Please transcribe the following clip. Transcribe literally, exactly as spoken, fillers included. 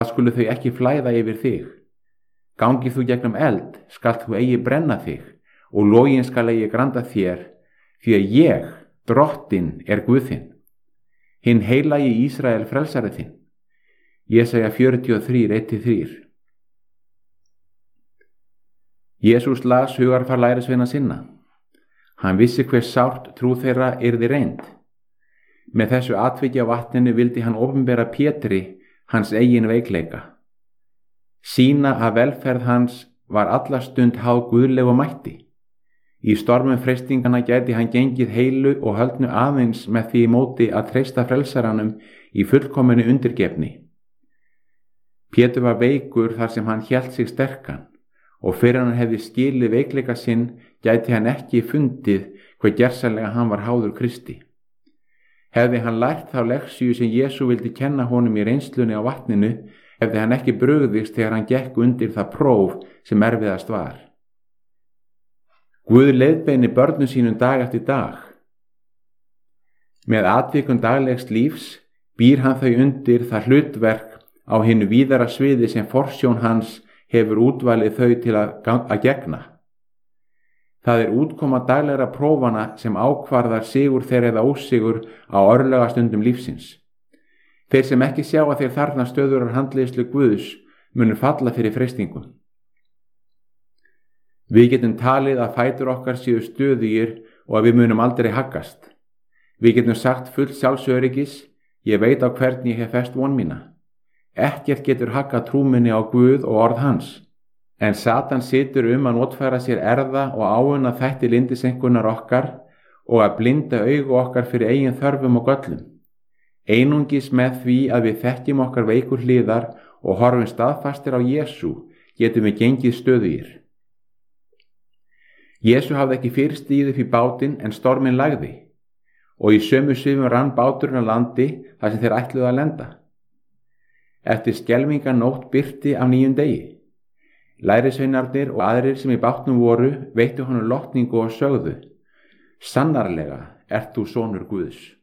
skulu þau ekki flæða yfir þig. Gangi þú gegnum eld, skalt þú eigi brenna þig, og login skal eigi granda þér, því að ég, Drottinn, er Guð þinn, hinn heilagi Ísrael frelsari þinn. Jesaja fjörutíu og þrjú, eitt til þrjú. Jesús las hugarfar lærisveina sinna. Hann vissi hver sárt trú þeirra yrði reynd. Með þessu atviki á vatninu vildi hann opinbera Pétri hans eigin veikleika. Sýna að velferð hans var alla stund háð guðlegu mætti. Í stormum freistingana gæti hann gengið heilu og höldnu aðeins með því í móti að treysta frelsaranum í fullkominni undirgefni. Pétur var veikur þar sem hann hélt sig sterkan, og fyrir hann hefði skilið veikleika sinn gæti hann ekki fundið hvað gersamlega hann var háður Kristi. Hefði hann lært þá leksíu sem Jesú vildi kenna honum í reynslunni á vatninu, hefði hann ekki brugðist þegar hann gekk undir það próf sem erfiðast var. Guð leiðbeini börnum sínum dag eftir dag. Með atvikun daglegs lífs býr hann þau undir það hlutverk á hinu víðara sviði sem forsjón hans hefur útvalið þau til að, að gegna. Það er útkoma daglegra prófana sem ákvarðar sigur þeirra eða ósigur á örlagastundum lífsins. Þeir sem ekki sjá að þeir þarna stöðurar handleiðslu Guðs munu falla fyrir freistingum. Við getum talið að fætur okkar séu stöðugir og að við munum aldrei haggast. Við getum sagt fullt sjálfsöryggis, ég veit á hvern ég hef fest von mína. Ekkert getur haggað trú minni á Guð og orð hans. En Satan situr um að notfæra sér erða og áunna þætti lyndisenkunnar okkar og að blinda augu okkar fyrir eigin þörfum og göllum. Einungis með því að við þekkjum okkar veikur hliðar og horfum staðfastir á Jesú getum við gengið stöðugir. Jesú hafði ekki fyrst stigið upp í bátinn en storminn lagði, og í sömu svifum rann báturinn á landi þar sem þeir ætluðu að lenda. Eftir skelfingarnótt birti af nýjum degi. Lærisveinarnir og aðrir sem í bátnum voru veittu honum lotningu og sögðu: Sannarlega ert þú sonur Guðs.